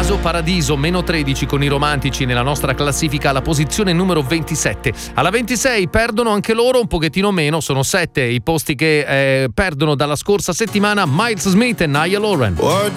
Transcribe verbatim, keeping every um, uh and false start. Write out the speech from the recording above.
Paradiso, Paradiso, meno tredici con i Romantici nella nostra classifica alla posizione numero ventisette. Alla ventisei perdono anche loro un pochettino meno, sono sette i posti che eh, perdono dalla scorsa settimana, Miles Smith e Niall Horan. What